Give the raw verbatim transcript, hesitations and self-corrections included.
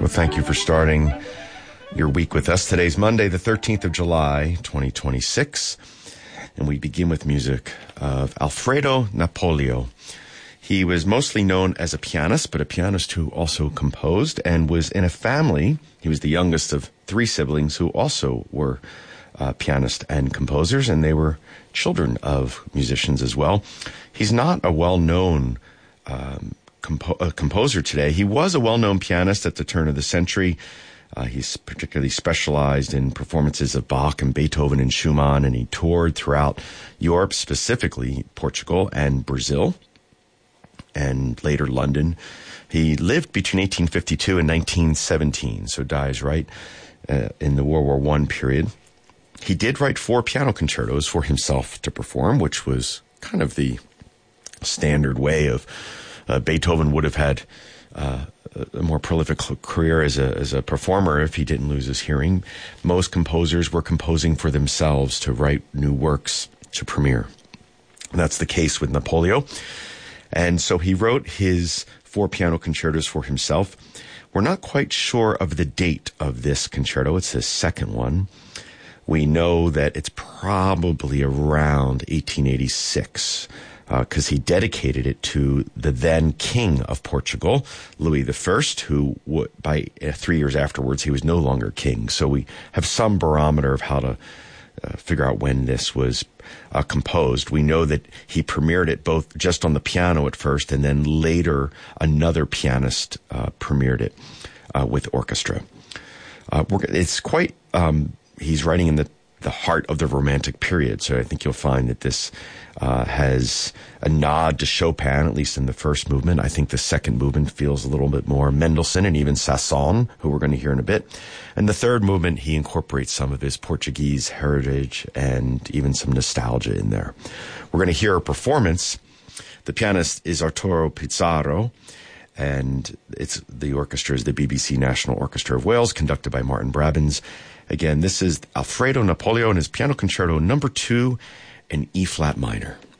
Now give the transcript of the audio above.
Well, thank you for starting your week with us. Today's Monday, the thirteenth of July, twenty twenty-six, and we begin with music of Alfredo Napolio. He was mostly known as a pianist, but a pianist who also composed and was in a family. He was the youngest of three siblings who also were uh, pianists and composers, and they were children of musicians as well. He's not a well-known um, compo- uh, composer today. He was a well-known pianist at the turn of the century. Uh, he's particularly specialized in performances of Bach and Beethoven and Schumann, and he toured throughout Europe, specifically Portugal and Brazil, and later London. He lived between eighteen fifty-two and nineteen seventeen, so dies right uh, in the World War One period. He did write four piano concertos for himself to perform, which was kind of the standard way of uh, Beethoven would have had uh, a more prolific career as a as a performer if he didn't lose his hearing. Most composers were composing for themselves to write new works to premiere. And that's the case with Napolio. And so he wrote his four piano concertos for himself. We're not quite sure of the date of this concerto. It's his second one. We know that it's probably around eighteen eighty-six, because uh, he dedicated it to the then King of Portugal, Louis the First, who w- by uh, three years afterwards, he was no longer king. So we have some barometer of how to uh, figure out when this was uh, composed. We know that he premiered it both just on the piano at first, and then later another pianist uh, premiered it uh, with orchestra. Uh, we're, it's quite... Um, he's writing in the, the heart of the Romantic period, so I think you'll find that this uh, has a nod to Chopin, at least in the first movement. I think the second movement feels a little bit more Mendelssohn and even Sasson, who we're going to hear in a bit. And the third movement, he incorporates some of his Portuguese heritage and even some nostalgia in there. We're going to hear a performance. The pianist is Arturo Pizarro, and it's the orchestra is the B B C National Orchestra of Wales, conducted by Martin Brabins. Again, this is Alfredo Napolio and his piano concerto number two in E-flat minor.